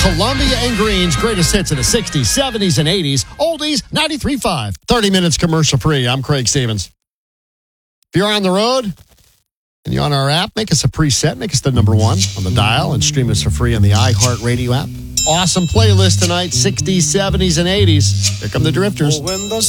Columbia and Green's greatest hits in the 60s, 70s, and 80s. Oldies, 93.5. 30 minutes commercial free. I'm Craig Stevens. If you're on the road and you're on our app, make us a preset. Make us the number one on the dial and stream us for free on the iHeartRadio app. Awesome playlist tonight, 60s, 70s, and 80s. Here come the Drifters. When the